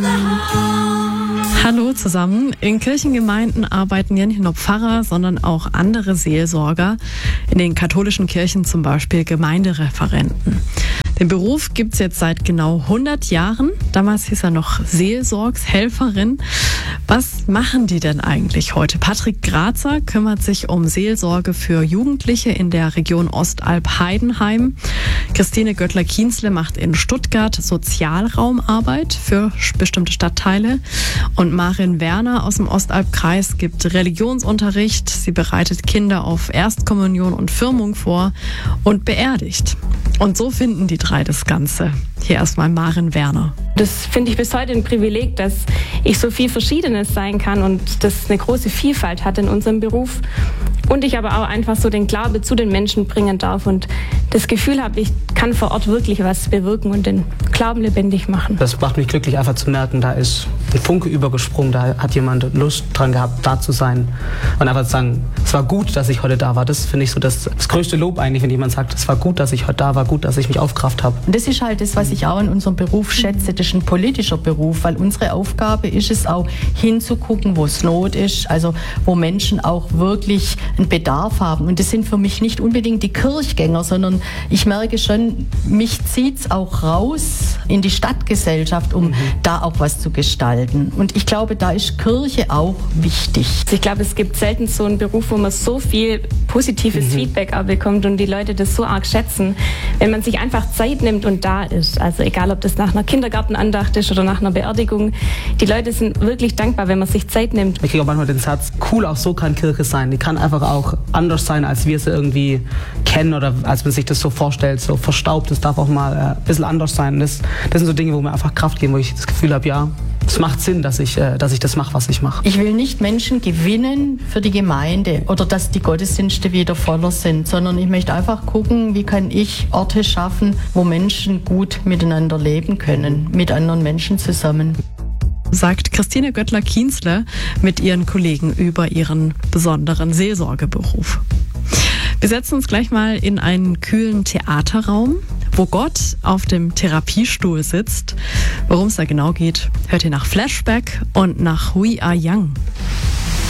Hallo zusammen. In Kirchengemeinden arbeiten ja nicht nur Pfarrer, sondern auch andere Seelsorger. In den katholischen Kirchen zum Beispiel Gemeindereferenten. Den Beruf gibt's jetzt seit genau 100 Jahren. Damals hieß er noch Seelsorgshelferin. Was machen die denn eigentlich heute? Patrick Grazer kümmert sich um Seelsorge für Jugendliche in der Region Ostalb-Heidenheim. Christine Göttler-Kienzle macht in Stuttgart Sozialraumarbeit für bestimmte Stadtteile. Und Marin Werner aus dem Ostalbkreis gibt Religionsunterricht. Sie bereitet Kinder auf Erstkommunion und Firmung vor und beerdigt. Und so finden die drei das Ganze. Hier erstmal Marin Werner. Das finde ich bis heute ein Privileg, dass ich so viel Verschiedenes sein kann und das eine große Vielfalt hat in unserem Beruf. Und ich aber auch einfach so den Glaube zu den Menschen bringen darf und das Gefühl habe, ich kann vor Ort wirklich was bewirken und den Glauben lebendig machen. Das macht mich glücklich, einfach zu merken, da ist ein Funke übergesprungen, da hat jemand Lust dran gehabt, da zu sein. Und einfach zu sagen, es war gut, dass ich heute da war. Das finde ich so das größte Lob eigentlich, wenn jemand sagt, es war gut, dass ich heute da war, gut, dass ich mich aufgerafft habe. Und das ist halt das, was ich auch in unserem Beruf schätze. Das ist ein politischer Beruf, weil unsere Aufgabe ist es auch, hinzugucken, wo es Not ist, also wo Menschen auch wirklich einen Bedarf haben. Und das sind für mich nicht unbedingt die Kirchgänger, sondern ich merke schon, mich zieht es auch raus in die Stadtgesellschaft, um da auch was zu gestalten. Und ich glaube, da ist Kirche auch wichtig. Ich glaube, es gibt selten so einen Beruf, wo man so viel positives Feedback auch bekommt und die Leute das so arg schätzen, wenn man sich einfach Zeit nimmt und da ist. Also egal, ob das nach einer Kindergartenandacht ist oder nach einer Beerdigung. Die Leute sind wirklich dankbar, wenn man sich Zeit nimmt. Ich kriege auch manchmal den Satz, cool, auch so kann Kirche sein. Die kann einfach auch anders sein, als wir sie irgendwie kennen oder als man sich das so vorstellt, so verstaubt. Das darf auch mal ein bisschen anders sein. Das sind so Dinge, wo mir einfach Kraft geben, wo ich das Gefühl habe, ja, es macht Sinn, dass ich das mache, was ich mache. Ich will nicht Menschen gewinnen für die Gemeinde oder dass die Gottesdienste wieder voller sind, sondern ich möchte einfach gucken, wie kann ich Orte schaffen, wo Menschen gut miteinander leben können, mit anderen Menschen zusammen. Sagt Christine Göttler-Kienzle mit ihren Kollegen über ihren besonderen Seelsorgeberuf. Wir setzen uns gleich mal in einen kühlen Theaterraum, wo Gott auf dem Therapiestuhl sitzt. Worum es da genau geht, hört ihr nach Flashback und nach We Are Young.